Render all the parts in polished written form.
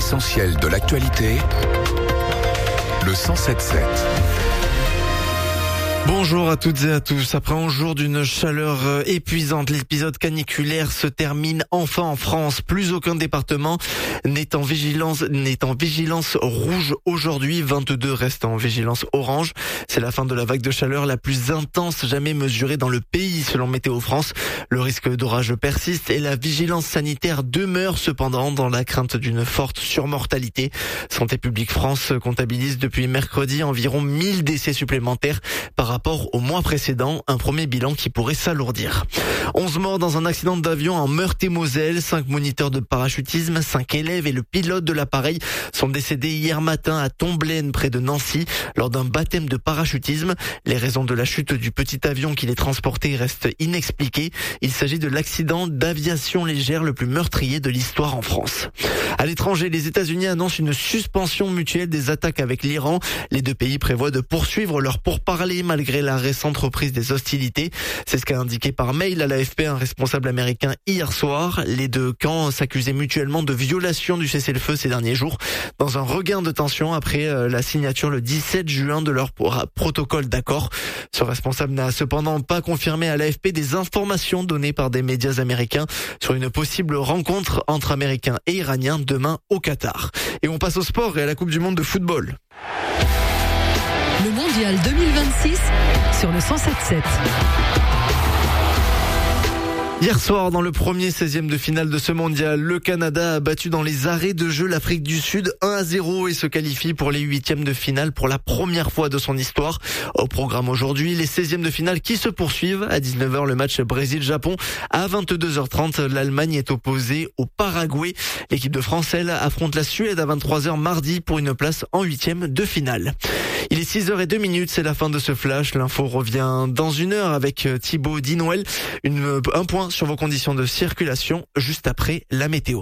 L'essentiel de l'actualité, le 107.7. Bonjour à toutes et à tous. Après un jour d'une chaleur épuisante, l'épisode caniculaire se termine enfin en France. Plus aucun département n'est en vigilance rouge aujourd'hui. 22 restent en vigilance orange. C'est la fin de la vague de chaleur la plus intense jamais mesurée dans le pays, selon Météo France. Le risque d'orage persiste et la vigilance sanitaire demeure cependant dans la crainte d'une forte surmortalité. Santé publique France comptabilise depuis mercredi environ 1000 décès supplémentaires par rapport au mois précédent, un premier bilan qui pourrait s'alourdir. 11 morts dans un accident d'avion en Meurthe-et-Moselle, 5 moniteurs de parachutisme, 5 élèves et le pilote de l'appareil sont décédés hier matin à Tomblaine, près de Nancy, lors d'un baptême de parachutisme. Les raisons de la chute du petit avion qui les transportait restent inexpliquées. Il s'agit de l'accident d'aviation légère le plus meurtrier de l'histoire en France. À l'étranger, les États-Unis annoncent une suspension mutuelle des attaques avec l'Iran. Les deux pays prévoient de poursuivre leurs pourparlers malgré la récente reprise des hostilités. C'est ce qu'a indiqué par mail à l'AFP un responsable américain hier soir. Les deux camps s'accusaient mutuellement de violation du cessez-le-feu ces derniers jours, dans un regain de tension après la signature le 17 juin de leur protocole d'accord. Ce responsable n'a cependant pas confirmé à l'AFP des informations données par des médias américains sur une possible rencontre entre Américains et Iraniens demain au Qatar. Et on passe au sport et à la Coupe du Monde de football. Le Mondial 2026 sur le 107.7. Hier soir, dans le premier 16e de finale de ce mondial, le Canada a battu dans les arrêts de jeu l'Afrique du Sud 1-0 et se qualifie pour les 8e de finale pour la première fois de son histoire. Au programme aujourd'hui, les 16e de finale qui se poursuivent. À 19h, le match Brésil-Japon. À 22h30, l'Allemagne est opposée au Paraguay. L'équipe de France, elle, affronte la Suède à 23h mardi pour une place en 8e de finale. Il est 6h02, c'est la fin de ce flash. L'info revient dans une heure avec Thibaut Dinouel. Un point sur vos conditions de circulation juste après la météo.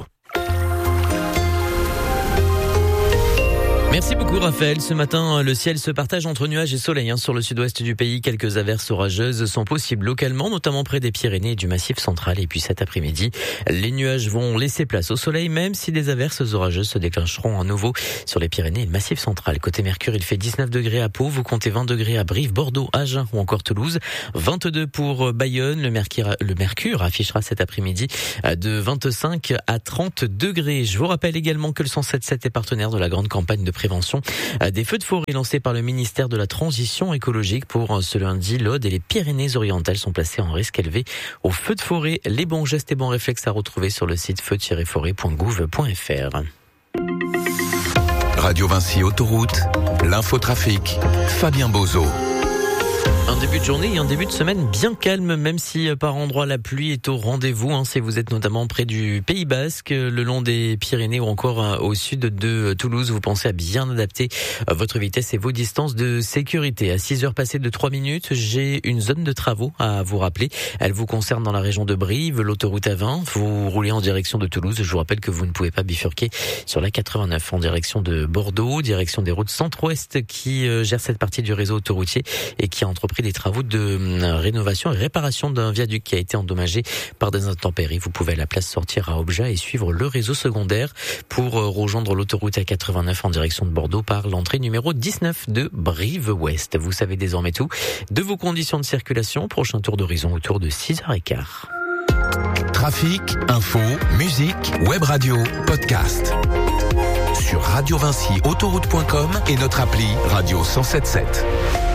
Merci beaucoup Raphaël. Ce matin, le ciel se partage entre nuages et soleil sur le sud-ouest du pays. Quelques averses orageuses sont possibles localement, notamment près des Pyrénées et du Massif central. Et puis cet après-midi, les nuages vont laisser place au soleil, même si des averses orageuses se déclencheront à nouveau sur les Pyrénées et le Massif central. Côté Mercure, il fait 19 degrés à Pau, vous comptez 20 degrés à Brive, Bordeaux, Agen ou encore Toulouse. 22 pour Bayonne. Le Mercure affichera cet après-midi de 25 à 30 degrés. Je vous rappelle également que le 107.7 est partenaire de la grande campagne de prévention des feux de forêt lancés par le ministère de la Transition écologique. Pour ce lundi, l'Aude et les Pyrénées-Orientales sont placés en risque élevé aux feux de forêt. Les bons gestes et bons réflexes à retrouver sur le site feu-forêt.gouv.fr. Radio Vinci Autoroute, l'infotrafic, Fabien Bozo. Un début de journée et un début de semaine bien calme, même si par endroits la pluie est au rendez-vous. Si vous êtes notamment près du Pays Basque, le long des Pyrénées ou encore au sud de Toulouse, vous pensez à bien adapter votre vitesse et vos distances de sécurité. À 6h passées de 3 minutes, j'ai une zone de travaux à vous rappeler. Elle vous concerne dans la région de Brive, l'autoroute A20. Vous roulez en direction de Toulouse. Je vous rappelle que vous ne pouvez pas bifurquer sur la 89 en direction de Bordeaux, direction des routes centre-ouest qui gère cette partie du réseau autoroutier et qui a entrepris des travaux de rénovation et réparation d'un viaduc qui a été endommagé par des intempéries. Vous pouvez à la place sortir à Objat et suivre le réseau secondaire pour rejoindre l'autoroute A89 en direction de Bordeaux par l'entrée numéro 19 de Brive-Ouest. Vous savez désormais tout de vos conditions de circulation. Prochain tour d'horizon autour de 6h15. Trafic, info, musique, web radio, podcast. Sur radiovinciautoroute.com et notre appli Radio 107.7.